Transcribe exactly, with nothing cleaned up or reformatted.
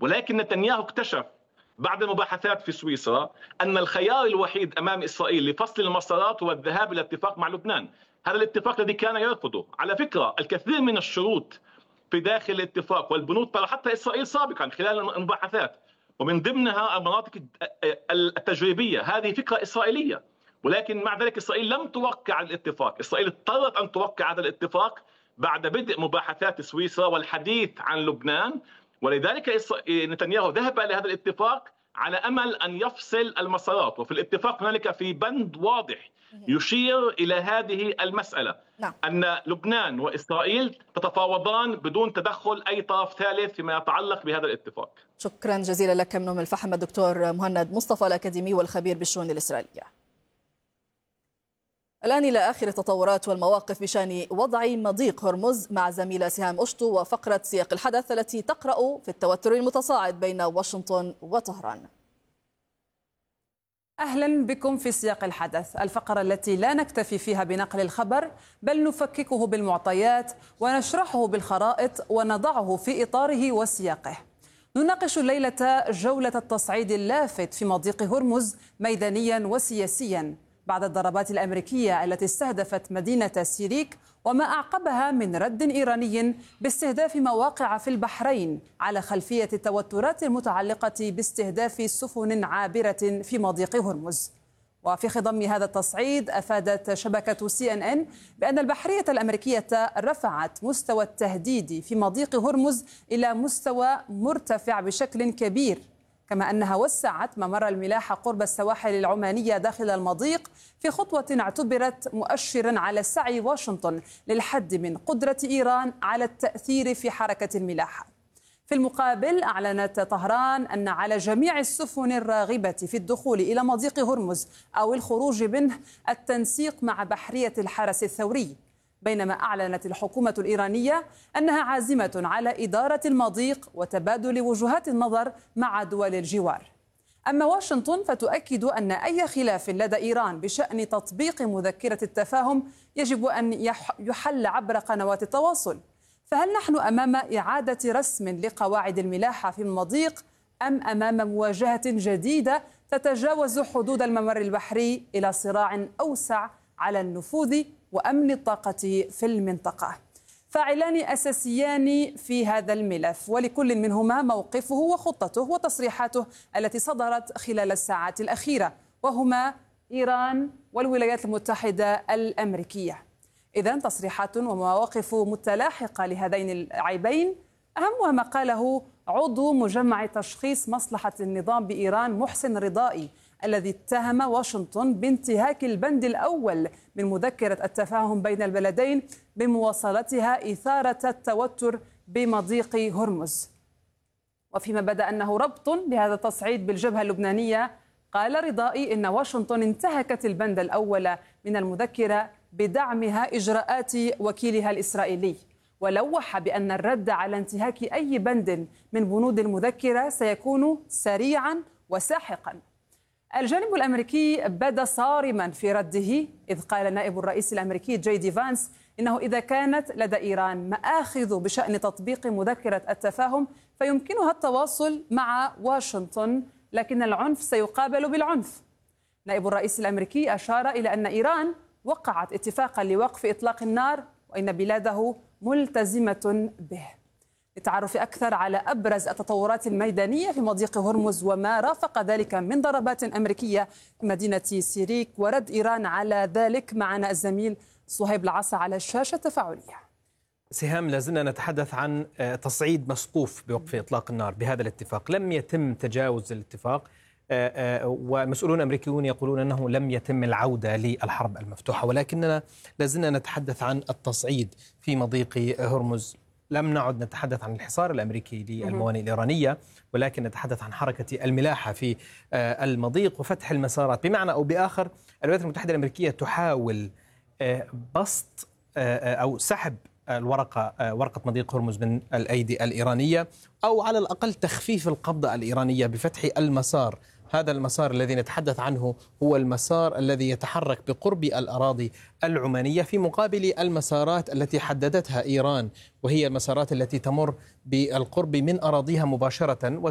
ولكن نتنياهو اكتشف بعد المباحثات في سويسرا أن الخيار الوحيد أمام إسرائيل لفصل المسارات هو الذهاب إلى اتفاق مع لبنان. هذا الاتفاق الذي كان يرفضه. على فكرة الكثير من الشروط في داخل الاتفاق والبنود طرحتها حتى إسرائيل سابقا خلال المباحثات، ومن ضمنها المناطق التجريبية. هذه فكرة إسرائيلية، ولكن مع ذلك إسرائيل لم توقع الاتفاق. إسرائيل اضطرت أن توقع هذا الاتفاق بعد بدء مباحثات سويسرا والحديث عن لبنان، ولذلك نتنياهو ذهب إلى هذا الاتفاق على أمل أن يفصل المسارات. وفي الاتفاق هنالك في بند واضح يشير إلى هذه المسألة، نعم. أن لبنان وإسرائيل تتفاوضان بدون تدخل أي طرف ثالث فيما يتعلق بهذا الاتفاق. شكرا جزيلا لك من أم الفحم الدكتور مهند مصطفى الأكاديمي والخبير بالشؤون الإسرائيلية. الآن إلى آخر التطورات والمواقف بشأن وضع مضيق هرمز مع زميلة سهام أشطو وفقرة سياق الحدث التي تقرأ في التوتر المتصاعد بين واشنطن وطهران. أهلا بكم في سياق الحدث، الفقرة التي لا نكتفي فيها بنقل الخبر بل نفككه بالمعطيات ونشرحه بالخرائط ونضعه في إطاره وسياقه. نناقش الليلة جولة التصعيد اللافت في مضيق هرمز ميدانيا وسياسيا بعد الضربات الأمريكية التي استهدفت مدينة سيريك وما أعقبها من رد إيراني باستهداف مواقع في البحرين على خلفية التوترات المتعلقة باستهداف سفن عابرة في مضيق هرمز. وفي خضم هذا التصعيد أفادت شبكة سي إن إن بأن البحرية الأمريكية رفعت مستوى التهديد في مضيق هرمز إلى مستوى مرتفع بشكل كبير، كما أنها وسعت ممر الملاحة قرب السواحل العمانية داخل المضيق في خطوة اعتبرت مؤشرا على سعي واشنطن للحد من قدرة إيران على التأثير في حركة الملاحة. في المقابل أعلنت طهران أن على جميع السفن الراغبة في الدخول إلى مضيق هرمز أو الخروج منه التنسيق مع بحرية الحرس الثوري، بينما أعلنت الحكومة الإيرانية أنها عازمة على إدارة المضيق وتبادل وجهات النظر مع دول الجوار. أما واشنطن فتؤكد أن أي خلاف لدى إيران بشأن تطبيق مذكرة التفاهم يجب أن يحل عبر قنوات التواصل. فهل نحن أمام إعادة رسم لقواعد الملاحة في المضيق أم أمام مواجهة جديدة تتجاوز حدود الممر البحري إلى صراع أوسع على النفوذ وأمن الطاقة في المنطقة؟ فاعلان أساسيان في هذا الملف، ولكل منهما موقفه وخطته وتصريحاته التي صدرت خلال الساعات الأخيرة، وهما إيران والولايات المتحدة الأمريكية. إذن تصريحات ومواقف متلاحقة لهذين العيبين، أهمها ما قاله عضو مجمع تشخيص مصلحة النظام بإيران محسن رضائي، الذي اتهم واشنطن بانتهاك البند الأول من مذكرة التفاهم بين البلدين بمواصلتها إثارة التوتر بمضيق هرمز. وفيما بدا أنه ربط لهذا التصعيد بالجبهة اللبنانية، قال رضائي إن واشنطن انتهكت البند الأول من المذكرة بدعمها إجراءات وكيلها الإسرائيلي، ولوح بأن الرد على انتهاك أي بند من بنود المذكرة سيكون سريعا وساحقا. الجانب الأمريكي بدا صارما في رده، إذ قال نائب الرئيس الأمريكي جي دي فانس إنه إذا كانت لدى إيران مآخذ بشأن تطبيق مذكرة التفاهم فيمكنها التواصل مع واشنطن، لكن العنف سيقابل بالعنف. نائب الرئيس الأمريكي أشار إلى أن إيران وقعت اتفاقا لوقف إطلاق النار وإن بلاده ملتزمة به. للتعرف أكثر على أبرز التطورات الميدانية في مضيق هرمز وما رافق ذلك من ضربات أمريكية في مدينة سيريك ورد إيران على ذلك، معنا الزميل صهيب العصا على الشاشة التفاعلية. سهام، لازلنا نتحدث عن تصعيد مسقوف بوقف إطلاق النار بهذا الاتفاق. لم يتم تجاوز الاتفاق، ومسؤولون أمريكيون يقولون أنه لم يتم العودة للحرب المفتوحة، ولكننا لازلنا نتحدث عن التصعيد في مضيق هرمز. لم نعد نتحدث عن الحصار الأمريكي للموانئ الإيرانية، ولكن نتحدث عن حركة الملاحة في المضيق وفتح المسارات. بمعنى أو بآخر الولايات المتحدة الأمريكية تحاول بسط أو سحب الورقة ورقة مضيق هرمز من الأيدي الإيرانية، أو على الأقل تخفيف القبضة الإيرانية بفتح المسار. هذا المسار الذي نتحدث عنه هو المسار الذي يتحرك بقرب الأراضي العمانية في مقابل المسارات التي حددتها إيران، وهي المسارات التي تمر بالقرب من أراضيها مباشرة